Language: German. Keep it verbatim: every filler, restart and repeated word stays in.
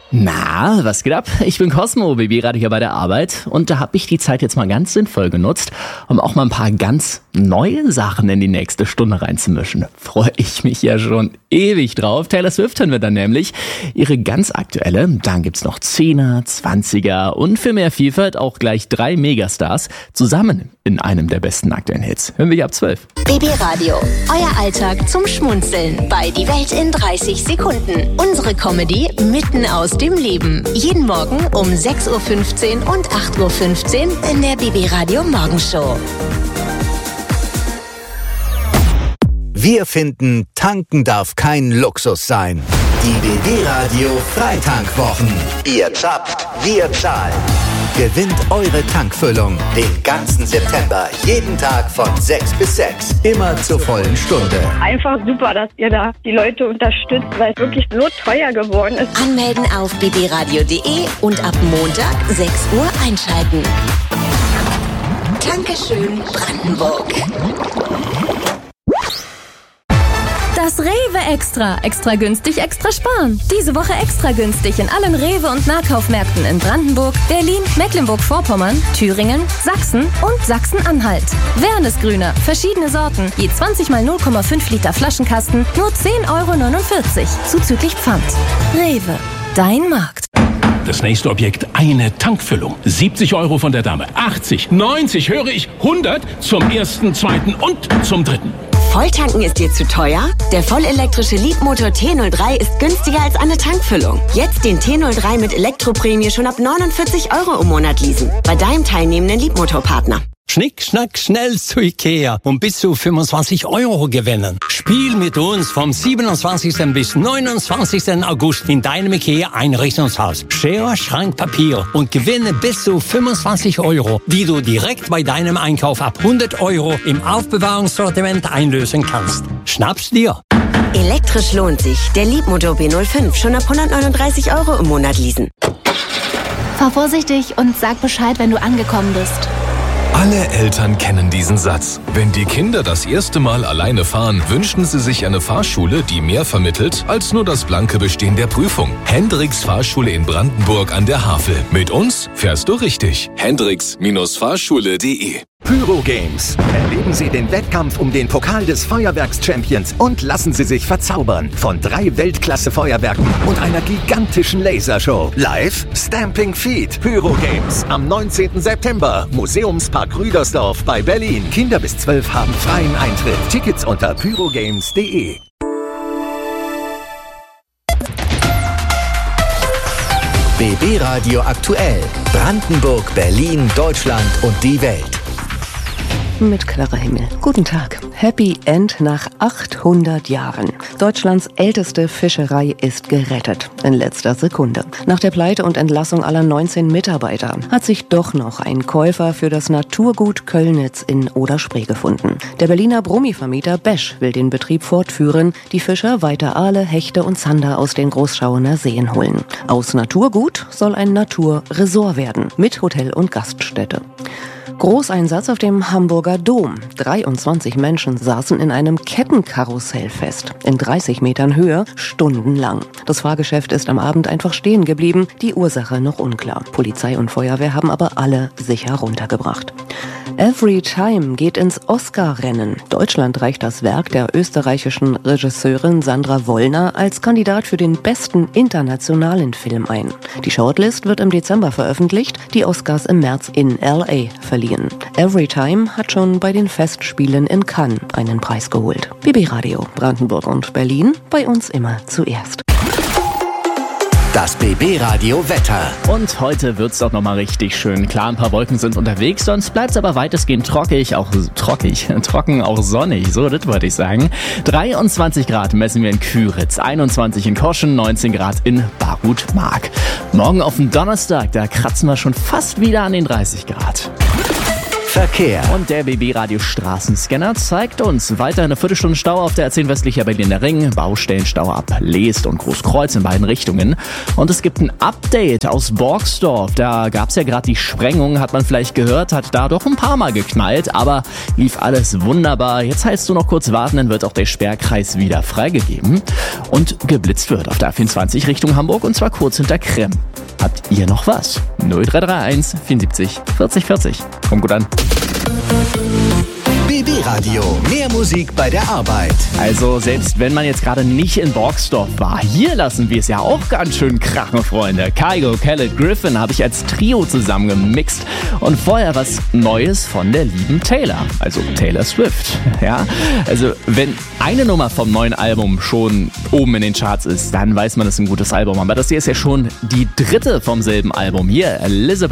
Na, was geht ab? Ich bin Cosmo, B B-Radio hier bei der Arbeit und da habe ich die Zeit jetzt mal ganz sinnvoll genutzt, um auch mal ein paar ganz neue Sachen in die nächste Stunde reinzumischen. Freue ich mich ja schon ewig drauf. Taylor Swift hören wir dann nämlich. Ihre ganz aktuelle, dann gibt's noch Zehner, Zwanziger und für mehr Vielfalt auch gleich drei Megastars zusammen in einem der besten aktuellen Hits. Hören wir hier ab zwölf. B B-Radio, euer Alltag zum Schmunzeln bei Die Welt in dreißig Sekunden. Unsere Comedy mitten aus dem Leben. Jeden Morgen um sechs Uhr fünfzehn und acht Uhr fünfzehn in der B B-Radio Morgenshow. Wir finden, tanken darf kein Luxus sein. Die B B-Radio Freitankwwochen. Ihr zappt, wir zahlen. Gewinnt eure Tankfüllung den ganzen September, jeden Tag von sechs bis sechs. Immer zur vollen Stunde. Einfach super, dass ihr da die Leute unterstützt, weil es wirklich so teuer geworden ist. Anmelden auf b b radio punkt de und ab Montag sechs Uhr einschalten. Dankeschön, Brandenburg. Das Rewe Extra. Extra günstig, extra sparen. Diese Woche extra günstig in allen Rewe- und Nahkaufmärkten in Brandenburg, Berlin, Mecklenburg-Vorpommern, Thüringen, Sachsen und Sachsen-Anhalt. Wernesgrüner, verschiedene Sorten, je zwanzig mal null Komma fünf Liter Flaschenkasten, nur zehn Euro neunundvierzig, zuzüglich Pfand. Rewe, dein Markt. Das nächste Objekt, eine Tankfüllung. siebzig Euro von der Dame, achtzig, neunzig, höre ich, hundert zum ersten, zweiten und zum dritten. Volltanken ist dir zu teuer? Der vollelektrische Leapmotor T null drei ist günstiger als eine Tankfüllung. Jetzt den T null drei mit Elektroprämie schon ab neunundvierzig Euro im Monat leasen. Bei deinem teilnehmenden Leapmotor-Partner. Schnick, schnack, schnell zu Ikea und bis zu fünfundzwanzig Euro gewinnen. Spiel mit uns vom siebenundzwanzigsten bis neunundzwanzigsten August in deinem Ikea-Einrichtungshaus. Schere, Schrank, Papier und gewinne bis zu fünfundzwanzig Euro, die du direkt bei deinem Einkauf ab hundert Euro im Aufbewahrungssortiment einlösen kannst. Schnapp's dir! Elektrisch lohnt sich. Der Leapmotor B null fünf schon ab hundertneununddreißig Euro im Monat leasen. Fahr vorsichtig und sag Bescheid, wenn du angekommen bist. Alle Eltern kennen diesen Satz. Wenn die Kinder das erste Mal alleine fahren, wünschen sie sich eine Fahrschule, die mehr vermittelt als nur das blanke Bestehen der Prüfung. Hendricks Fahrschule in Brandenburg an der Havel. Mit uns fährst du richtig. Hendricks Fahrschule punkt de. Pyro Games. Erleben Sie den Wettkampf um den Pokal des Feuerwerks-Champions und lassen Sie sich verzaubern von drei Weltklasse-Feuerwerken und einer gigantischen Lasershow. Live Stamping Feet. Pyro Games am neunzehnten September. Museumspark Rüdersdorf bei Berlin. Kinder bis zwölf haben freien Eintritt. Tickets unter pyrogames punkt de. B B-Radio aktuell. Brandenburg, Berlin, Deutschland und die Welt. Mit klarer Himmel. Guten Tag. Happy End nach achthundert Jahren. Deutschlands älteste Fischerei ist gerettet. In letzter Sekunde. Nach der Pleite und Entlassung aller neunzehn Mitarbeiter hat sich doch noch ein Käufer für das Naturgut Köllnitz in Oder-Spree gefunden. Der Berliner Brummi-Vermieter Besch will den Betrieb fortführen, die Fischer weiter Aale, Hechte und Zander aus den Großschauener Seen holen. Aus Naturgut soll ein Naturresort werden, mit Hotel und Gaststätte. Großeinsatz auf dem Hamburger Dom. dreiundzwanzig Menschen saßen in einem Kettenkarussell fest. In dreißig Metern Höhe, stundenlang. Das Fahrgeschäft ist am Abend einfach stehen geblieben. Die Ursache noch unklar. Polizei und Feuerwehr haben aber alle sicher runtergebracht. Every Time geht ins Oscar-Rennen. Deutschland reicht das Werk der österreichischen Regisseurin Sandra Wollner als Kandidat für den besten internationalen Film ein. Die Shortlist wird im Dezember veröffentlicht, die Oscars im März in L A verliehen. Every Time hat schon bei den Festspielen in Cannes einen Preis geholt. B B-Radio, Brandenburg und Berlin, bei uns immer zuerst. Das B B-Radio Wetter. Und heute wird's doch nochmal richtig schön. Klar, ein paar Wolken sind unterwegs, sonst bleibt's aber weitestgehend trockig, auch trockig, trocken, auch sonnig, so, das wollte ich sagen. dreiundzwanzig Grad messen wir in Küritz, einundzwanzig in Koschen, neunzehn Grad in Barut-Mark. Morgen auf den Donnerstag, da kratzen wir schon fast wieder an den dreißig Grad. Verkehr. Und der B B-Radio Straßenscanner zeigt uns weiter eine Viertelstunde Stau auf der A zehn westlicher Berliner Ring, Baustellenstau ab Leest und Großkreuz in beiden Richtungen. Und es gibt ein Update aus Borgsdorf. Da gab es ja gerade die Sprengung, hat man vielleicht gehört, hat da doch ein paar Mal geknallt, aber lief alles wunderbar. Jetzt heißt du noch kurz warten, dann wird auch der Sperrkreis wieder freigegeben. Und geblitzt wird auf der A vierundzwanzig Richtung Hamburg und zwar kurz hinter Kremm. Habt ihr noch was? null drei drei eins vierundsiebzig vierzig vierzig. Kommt gut an. B B-Radio, mehr Musik bei der Arbeit. Also selbst wenn man jetzt gerade nicht in Borgsdorf war, hier lassen wir es ja auch ganz schön krachen, Freunde. Kygo, Khaled, Griffin habe ich als Trio zusammen gemixt. Und vorher was Neues von der lieben Taylor, also Taylor Swift. Ja, also wenn eine Nummer vom neuen Album schon oben in den Charts ist, dann weiß man, das ist ein gutes Album. Aber das hier ist ja schon die dritte vom selben Album. Hier, Elizabeth